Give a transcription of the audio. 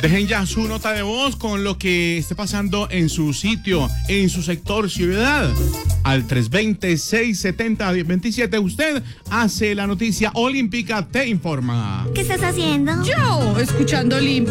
Dejen ya su nota de voz con lo que esté pasando en su sitio, en su sector, ciudad. Al 320-670-1027 usted hace la noticia olímpica, te informa. ¿Qué estás haciendo? Yo, escuchando Olimpia.